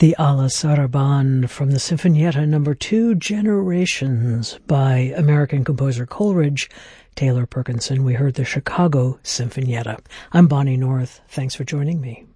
The Alla Sarabande from the Sinfonietta No. 2, Generations, by American composer Coleridge Taylor Perkinson. We heard the Chicago Sinfonietta. I'm Bonnie North. Thanks for joining me.